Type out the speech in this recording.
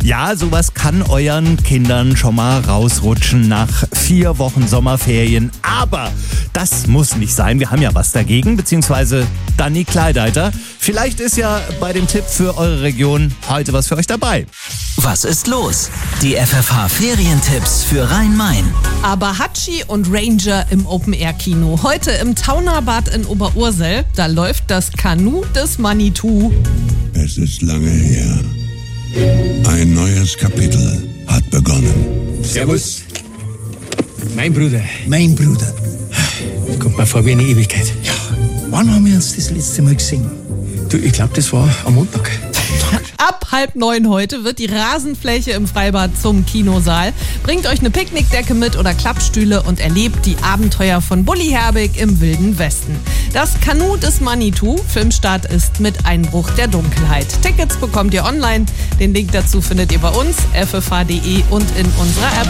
Ja, sowas kann euren Kindern schon mal rausrutschen nach 4 Wochen Sommerferien. Aber das muss nicht sein. Wir haben ja was dagegen, beziehungsweise Dani Kleideiter. Vielleicht ist ja bei dem Tipp für eure Region heute was für euch dabei. Was ist los? Die FFH-Ferientipps für Rhein-Main. Abahachi und Ranger im Open-Air-Kino. Heute im Taunerbad in Oberursel. Da läuft das Kanu des Manitou. Es ist lange her. Ein neues Kapitel hat begonnen. Servus. Mein Bruder. Mein Bruder. Kommt mir vor wie eine Ewigkeit. Ja, wann haben wir uns das letzte Mal gesehen? Du, ich glaube, das war am Montag. Ab 8:30 heute wird die Rasenfläche im Freibad zum Kinosaal. Bringt euch eine Picknickdecke mit oder Klappstühle und erlebt die Abenteuer von Bully Herbig im Wilden Westen. Das Kanu des Manitou. Filmstart ist mit Einbruch der Dunkelheit. Tickets bekommt ihr online. Den Link dazu findet ihr bei uns, ffh.de und in unserer App.